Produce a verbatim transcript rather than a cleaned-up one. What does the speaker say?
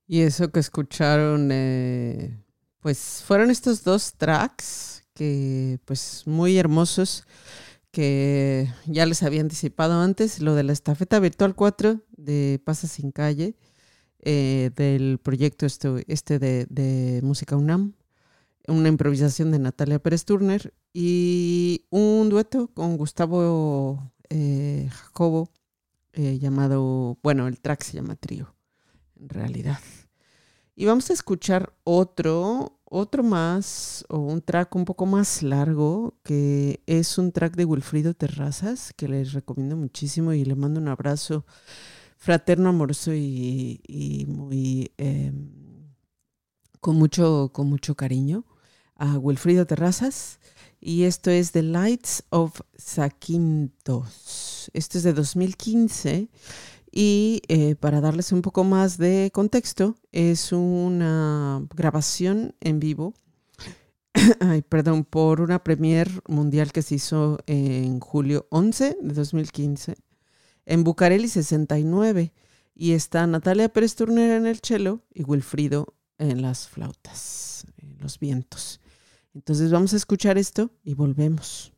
Y eso que escucharon, eh, pues fueron estos dos tracks que pues muy hermosos que ya les había anticipado antes, lo de la Estafeta Virtual cuatro de Pasa Sin Calle, eh, del proyecto este, este de, de Música UNAM, una improvisación de Natalia Pérez Turner y un dueto con Gustavo eh, Jacobo eh, llamado, bueno, el track se llama Trío, en realidad. Y vamos a escuchar otro, otro más, o un track un poco más largo, que es un track de Wilfrido Terrazas, que les recomiendo muchísimo y le mando un abrazo fraterno, amoroso y, y muy, eh, con, mucho, con mucho cariño a Wilfrido Terrazas. Y esto es The Lights of Zakynthos. Esto es de dos mil quince. Y eh, para darles un poco más de contexto, es una grabación en vivo, ay, perdón, por una premier mundial que se hizo en julio once de dos mil quince en Bucareli sesenta y nueve. Y está Natalia Pérez Turner en el cello y Wilfrido en las flautas, en los vientos. Entonces vamos a escuchar esto y volvemos.